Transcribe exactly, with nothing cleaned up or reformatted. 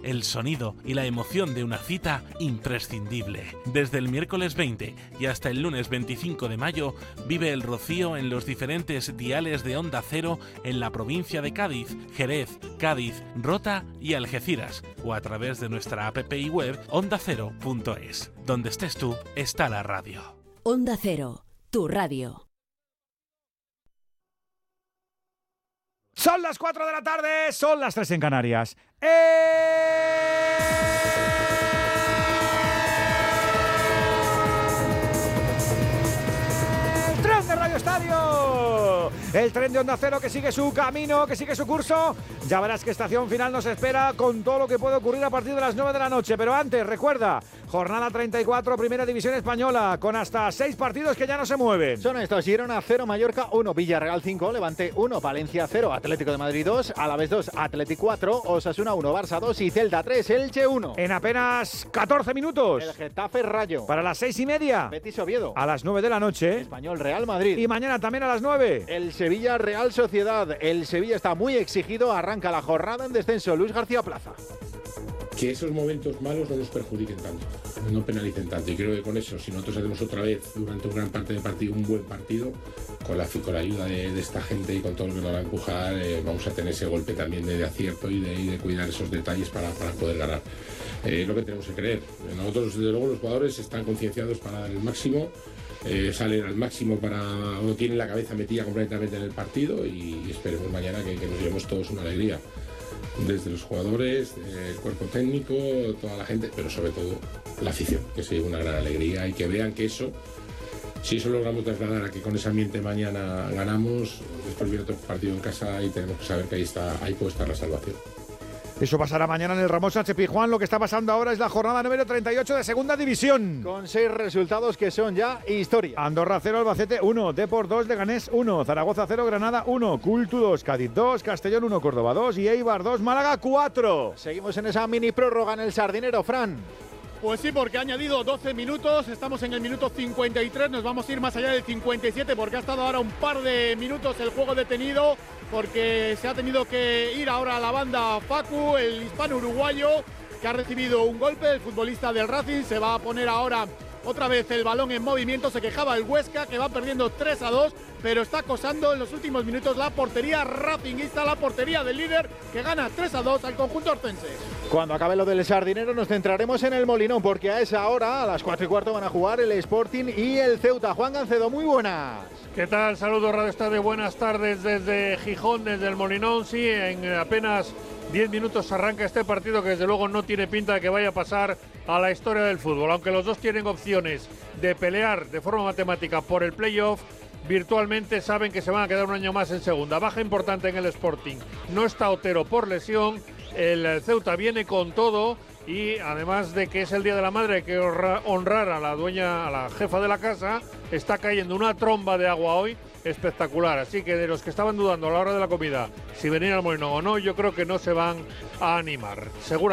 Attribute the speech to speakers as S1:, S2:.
S1: el sonido y la emoción de una cita imprescindible. Desde el miércoles veinte y hasta el lunes veinticinco de mayo, vive el Rocío en los diferentes diales de Onda Cero en la provincia de Cádiz, Jerez, Cádiz, Rota y Algeciras, o a través de nuestra app y web onda cero punto es. Donde estés tú, está la radio.
S2: Onda Cero, tu radio.
S3: Son las cuatro de la tarde, son las tres en Canarias. ¡Eh! ¡El tren de Radio Estadio! El tren de Onda Cero que sigue su camino, que sigue su curso. Ya verás qué estación final nos espera con todo lo que puede ocurrir a partir de las nueve de la noche. Pero antes, recuerda, jornada treinta y cuatro, Primera División Española, con hasta seis partidos que ya no se mueven.
S4: Son estos: Girona cero, Mallorca uno, Villarreal cinco, Levante uno, Valencia cero, Atlético de Madrid dos, Alavés dos, Athletic cuatro, Osasuna uno, Barça dos y Celta tres, Elche uno.
S3: En apenas catorce minutos.
S4: El Getafe Rayo.
S3: Para las seis y media.
S4: Betis Oviedo.
S3: A las nueve de la noche.
S4: Español Real Madrid.
S3: Y mañana también a las nueve.
S4: El Sevilla Real Sociedad. El Sevilla está muy exigido, arranca la jornada en descenso. Luis García Plaza.
S5: Que esos momentos malos no nos perjudiquen tanto, no penalicen tanto. Y creo que con eso, si nosotros hacemos otra vez durante una gran parte del partido un buen partido, con la, con la ayuda de, de esta gente y con todo lo que nos va a empujar, eh, vamos a tener ese golpe también de, de acierto y de, y de cuidar esos detalles para, para poder ganar. Eh, es lo que tenemos que creer. Nosotros, desde luego, los jugadores están concienciados para dar el máximo. Eh, salen al máximo para, o tienen la cabeza metida completamente en el partido, y esperemos mañana que, que nos llevemos todos una alegría, desde los jugadores, el cuerpo técnico, toda la gente, pero sobre todo la afición, que se lleve una gran alegría y que vean que eso, si eso logramos trasladar a que con ese ambiente mañana ganamos, después viene otro partido en casa y tenemos que saber que ahí está, ahí puede estar la salvación.
S3: Eso pasará mañana en el Ramón Sánchez Pizjuán. Lo que está pasando ahora es la jornada número treinta y ocho de Segunda División.
S4: Con seis resultados que son ya historia.
S3: Andorra cero, Albacete uno, Depor dos, Leganés uno, Zaragoza cero, Granada uno, Cultu dos, Cádiz dos, Castellón uno, Córdoba dos y Eibar dos, Málaga cuatro.
S4: Seguimos en esa mini prórroga en el Sardinero, Fran.
S6: Pues sí, porque ha añadido doce minutos, estamos en el minuto cincuenta y tres, nos vamos a ir más allá del cincuenta y siete porque ha estado ahora un par de minutos el juego detenido, porque se ha tenido que ir ahora a la banda Facu, el hispano-uruguayo, que ha recibido un golpe, el futbolista del Racing. Se va a poner ahora otra vez el balón en movimiento. Se quejaba el Huesca, que va perdiendo tres a dos, pero está acosando en los últimos minutos la portería racinguista, la portería del líder, que gana tres a dos al conjunto orcense.
S4: Cuando acabe lo del Sardinero nos centraremos en el Molinón, porque a esa hora, a las cuatro y cuarto, van a jugar el Sporting y el Ceuta. Juan Gancedo, muy buenas.
S7: ¿Qué tal? Saludos, Radio Estadio. Buenas tardes desde Gijón, desde el Molinón. Sí, en apenas diez minutos arranca este partido, que desde luego no tiene pinta de que vaya a pasar a la historia del fútbol. Aunque los dos tienen opciones de pelear de forma matemática por el playoff, virtualmente saben que se van a quedar un año más en segunda. Baja importante en el Sporting. No está Otero por lesión. El Ceuta viene con todo. Y además de que es el Día de la Madre, hay que honrar a la dueña, a la jefa de la casa. Está cayendo una tromba de agua hoy espectacular, así que de los que estaban dudando a la hora de la comida si venir al Molinón o no, yo creo que no se van a animar. Seguramente